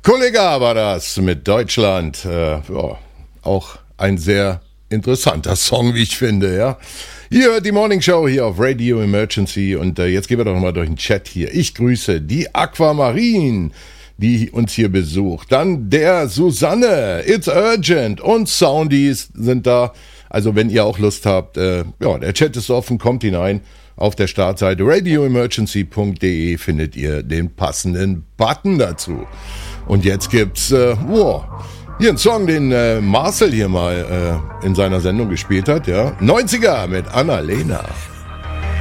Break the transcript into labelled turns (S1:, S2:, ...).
S1: Kollega war das mit Deutschland. Ja, auch ein sehr interessanter Song, wie ich finde, ja. Ihr hört die Morning Show hier auf Radio Emergency und jetzt gehen wir doch mal durch den Chat hier. Ich grüße die Aquamarine, die uns hier besucht. Dann der Susanne, It's Urgent und Soundies sind da. Also wenn ihr auch Lust habt, ja, der Chat ist offen, kommt hinein. Auf der Startseite radioemergency.de findet ihr den passenden Button dazu. Und jetzt gibt's hier einen Song, den Marcel hier mal in seiner Sendung gespielt hat, ja. 90er mit Annalena.